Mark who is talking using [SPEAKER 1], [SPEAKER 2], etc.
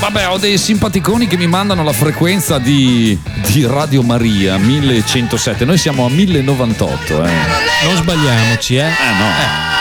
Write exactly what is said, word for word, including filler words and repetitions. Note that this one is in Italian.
[SPEAKER 1] vabbè, ho dei simpaticoni che mi mandano la frequenza di, di Radio Maria millecentosette. Noi siamo a mille novantotto, eh.
[SPEAKER 2] Non sbagliamoci, eh.
[SPEAKER 1] Eh no.
[SPEAKER 2] Eh.